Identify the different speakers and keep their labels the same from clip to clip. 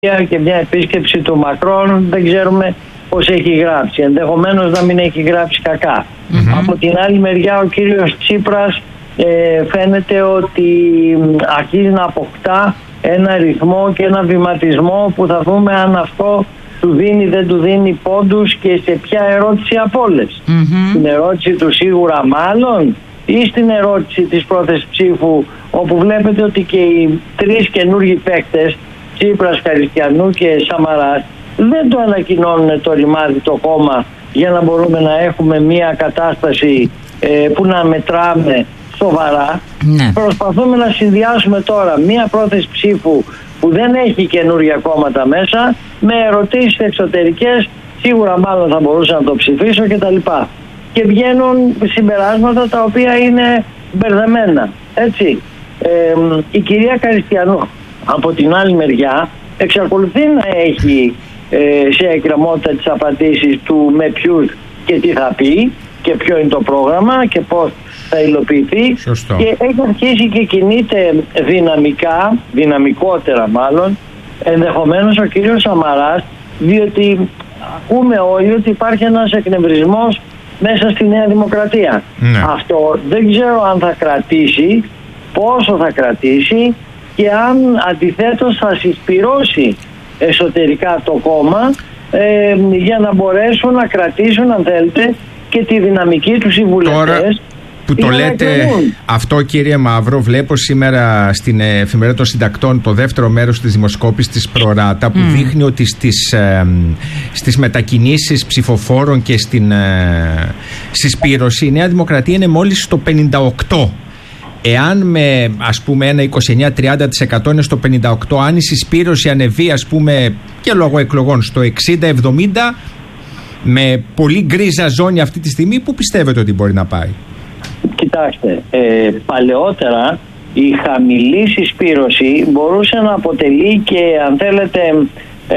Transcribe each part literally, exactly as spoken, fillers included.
Speaker 1: και μια επίσκεψη του Μακρόν, δεν ξέρουμε πώς έχει γράψει. Ενδεχομένως να μην έχει γράψει κακά. Mm-hmm. Από την άλλη μεριά ο κύριος Τσίπρας ε, φαίνεται ότι αρχίζει να αποκτά ένα ρυθμό και ένα βηματισμό που θα δούμε αν αυτό του δίνει, δεν του δίνει πόντους και σε ποια ερώτηση από όλες. Mm-hmm. Την ερώτηση του σίγουρα μάλλον ή στην ερώτηση της πρόθεσης ψήφου, όπου βλέπετε ότι και οι τρεις καινούργιοι παίκτες, Τσίπρας, Χαριστιανού και Σαμαράς, δεν το ανακοινώνουν το ρημάδι το κόμμα για να μπορούμε να έχουμε μια κατάσταση ε, που να μετράμε σοβαρά. Ναι. Προσπαθούμε να συνδυάσουμε τώρα μια πρόθεση ψήφου που δεν έχει καινούργια κόμματα μέσα με ερωτήσεις εξωτερικές, σίγουρα μάλλον θα μπορούσα να το ψηφίσω κτλ. Και βγαίνουν συμπεράσματα τα οποία είναι μπερδεμένα. Έτσι. Ε, η κυρία Χαριστιανού από την άλλη μεριά εξακολουθεί να έχει ε, σε εκκρεμότητα τις απαντήσεις του με ποιους και τι θα πει και ποιο είναι το πρόγραμμα και πώς θα υλοποιηθεί. Σωστό. Και έχει αρχίσει και κινείται δυναμικά, δυναμικότερα μάλλον, ενδεχομένως ο κύριος Σαμαράς, διότι ακούμε όλοι ότι υπάρχει ένας εκνευρισμός μέσα στη Νέα Δημοκρατία. Ναι. Αυτό δεν ξέρω αν θα κρατήσει, πόσο θα κρατήσει και αν αντιθέτως θα συσπυρώσει εσωτερικά το κόμμα ε, για να μπορέσουν να κρατήσουν, αν θέλετε, και τη δυναμική τους οι βουλευτές.
Speaker 2: Που το λέτε αυτό, κύριε Μαύρο, βλέπω σήμερα στην Εφημερίδα των Συντακτών το δεύτερο μέρος της δημοσκόπησης της Προράτα που mm. δείχνει ότι στις, ε, στις μετακινήσεις ψηφοφόρων και στην ε, συσπήρωση η Νέα Δημοκρατία είναι μόλις στο πενήντα οκτώ τοις εκατό. Εάν με ας πούμε ένα είκοσι εννέα με τριάντα τοις εκατό είναι στο πενήντα οκτώ τοις εκατό, αν η συσπήρωση ανεβεί ας πούμε και λόγω εκλογών στο εξήντα με εβδομήντα τοις εκατό, με πολύ γκρίζα ζώνη αυτή τη στιγμή, που πιστεύετε ότι μπορεί να πάει?
Speaker 1: Κοιτάξτε, ε, παλαιότερα η χαμηλή συσπήρωση μπορούσε να αποτελεί και, αν θέλετε, ε,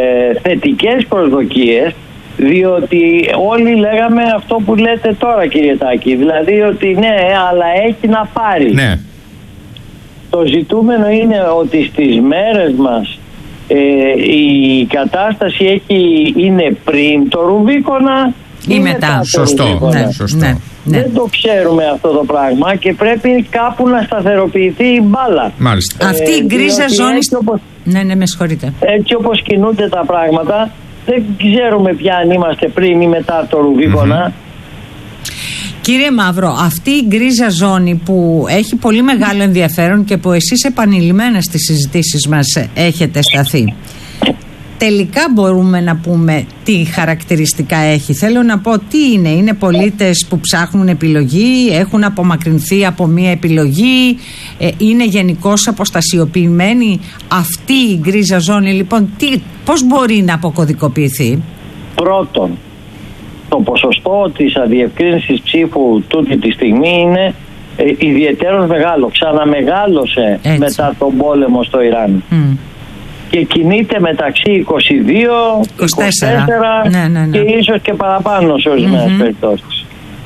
Speaker 1: θετικές προσδοκίες, διότι όλοι λέγαμε αυτό που λέτε τώρα, κύριε Τάκη, δηλαδή ότι ναι, αλλά έχει να πάρει. Ναι. Το ζητούμενο είναι ότι στις μέρες μας ε, η κατάσταση έχει, είναι πριν το Ρουβίκονα
Speaker 2: ή μετά. Σωστό. Ναι, σωστό. Ναι.
Speaker 1: Ναι. Δεν το ξέρουμε αυτό το πράγμα και πρέπει κάπου να σταθεροποιηθεί η μπάλα.
Speaker 2: Μάλιστα.
Speaker 3: Ε, Αυτή η γκρίζα ζώνη. Όπως... Ναι, ναι, με συγχωρείτε.
Speaker 1: Έτσι όπως κινούνται τα πράγματα, δεν ξέρουμε πια αν είμαστε πριν ή μετά το Ρουβίκονα.
Speaker 3: Mm-hmm. Κύριε Μαύρο, αυτή η γκρίζα ζώνη που έχει πολύ μεγάλο ενδιαφέρον και που εσείς επανειλημμένα στις συζητήσεις μας έχετε σταθεί, τελικά μπορούμε να πούμε τι χαρακτηριστικά έχει? Θέλω να πω, τι είναι? Είναι πολίτες που ψάχνουν επιλογή, έχουν απομακρυνθεί από μία επιλογή, ε, είναι γενικώς αποστασιοποιημένοι? Αυτή η γκρίζα ζώνη λοιπόν τι, πώς μπορεί να αποκωδικοποιηθεί?
Speaker 1: Πρώτον, το ποσοστό της αδιευκρίνησης ψήφου τούτη τη στιγμή είναι ε, ιδιαιτέρως μεγάλο. Ξαναμεγάλωσε Έτσι. μετά τον πόλεμο στο Ιράν. Mm. Και κινείται μεταξύ είκοσι δύο, είκοσι τέσσερα ναι, ναι, ναι. και ίσως και παραπάνω σε ορισμένες mm-hmm. περιπτώσεις.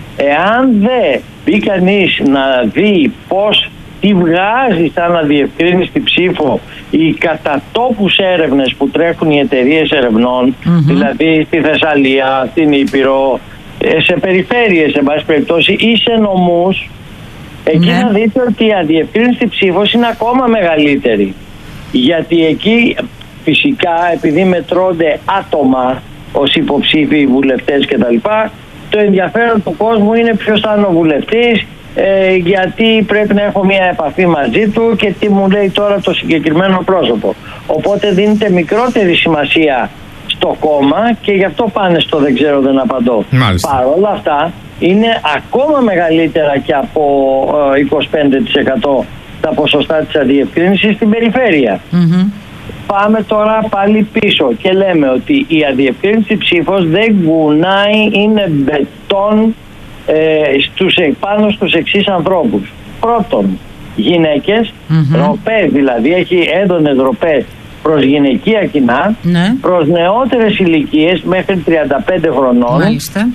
Speaker 1: Εάν δεν μπει κανείς να δει πώς, τι βγάζει σαν αδιευκρίνηστη ψήφο οι κατατόπους έρευνες που τρέχουν οι εταιρείες ερευνών, mm-hmm. δηλαδή στη Θεσσαλία, στην Ήπειρο, σε περιφέρειες σε πάση περιπτώσει ή σε νομούς, εκεί mm-hmm. να δείτε ότι η αδιευκρίνηστη ψήφος είναι ακόμα μεγαλύτερη. Γιατί εκεί φυσικά, επειδή μετρώνται άτομα ως υποψήφιοι βουλευτές κτλ., το ενδιαφέρον του κόσμου είναι ποιος θα είναι ο βουλευτής, ε, γιατί πρέπει να έχω μια επαφή μαζί του και τι μου λέει τώρα το συγκεκριμένο πρόσωπο. Οπότε δίνεται μικρότερη σημασία στο κόμμα και γι' αυτό πάνε στο δεν ξέρω, δεν απαντώ. Παρ' όλα αυτά είναι ακόμα μεγαλύτερα και από ε, είκοσι πέντε τοις εκατό τα ποσοστά της αδιευκρίνησης στην περιφέρεια. Mm-hmm. Πάμε τώρα πάλι πίσω και λέμε ότι η αδιευκρίνηση ψήφος δεν κουνάει, είναι μπετόν ε, στους, πάνω στους εξής ανθρώπους. Πρώτον, γυναίκες, mm-hmm. ροπές δηλαδή, έχει έντονες ροπές προς γυναικεία κοινά, mm-hmm. προς νεότερες ηλικίες μέχρι τριάντα πέντε χρονών mm-hmm.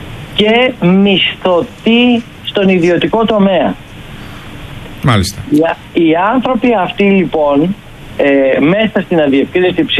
Speaker 1: και μισθωτοί στον ιδιωτικό τομέα.
Speaker 2: Μάλιστα.
Speaker 1: Οι, οι άνθρωποι αυτοί λοιπόν ε, μέσα στην αδιευκρίνηστη ψήφο